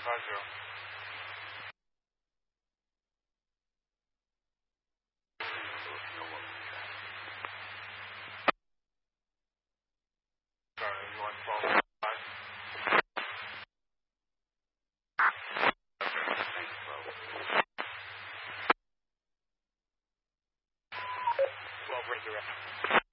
Roger. Sorry, you want 12? Well, break your